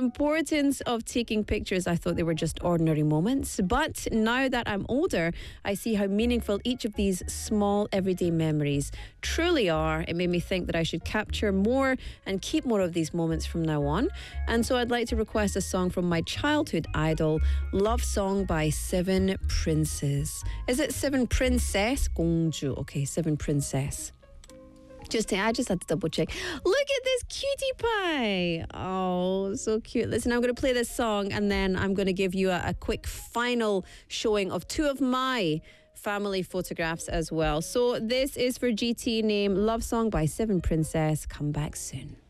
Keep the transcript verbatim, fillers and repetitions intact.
importance of taking pictures, I thought they were just ordinary moments. But now that I'm older, I see how meaningful each of these small everyday memories truly are. It made me think that I should capture more and keep more of these moments from now on. And so I'd like to request a song from my childhood idol, Love Song by Seven Princes. Is it Seven Princess? 공주. Okay, Seven Princess. Just, I just had to double check. Look at this cutie pie. Oh, so cute. Listen, I'm going to play this song and then I'm going to give you a, a quick final showing of two of my family photographs as well. So this is for G T, name Love Song by Seven Princess. Come back soon.